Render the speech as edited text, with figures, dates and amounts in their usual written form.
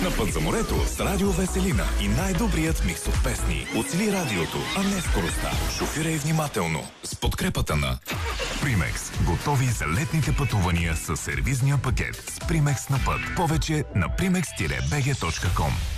На път за морето с Радио Веселина и най-добрият микс от песни. Оцели радиото, а не скоростта. Шофирай внимателно. С подкрепата на Примекс. Готови за летните пътувания с сервизния пакет. С Примекс на път. Повече на primex-bg.com.